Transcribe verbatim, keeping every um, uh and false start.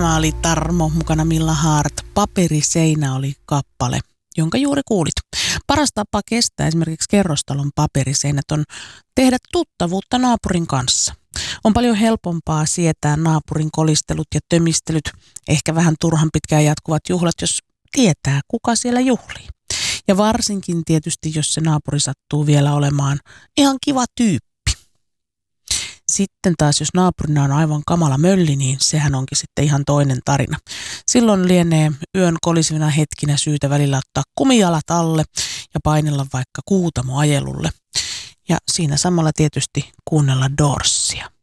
Tämä oli Tarmo, mukana Milla Hart. Paperiseinä oli kappale, jonka juuri kuulit. Paras tapa kestää esimerkiksi kerrostalon paperiseinät on tehdä tuttavuutta naapurin kanssa. On paljon helpompaa sietää naapurin kolistelut ja tömistelyt, ehkä vähän turhan pitkään jatkuvat juhlat, jos tietää, kuka siellä juhlii. Ja varsinkin tietysti, jos se naapuri sattuu vielä olemaan ihan kiva tyyppi. Sitten taas, jos naapurina on aivan kamala mölli, niin sehän onkin sitten ihan toinen tarina. Silloin lienee yön kolisivina hetkinä syytä välillä ottaa kumijalat alle ja painella vaikka Kuutamo ajelulle. Ja siinä samalla tietysti kuunnella Doorsia.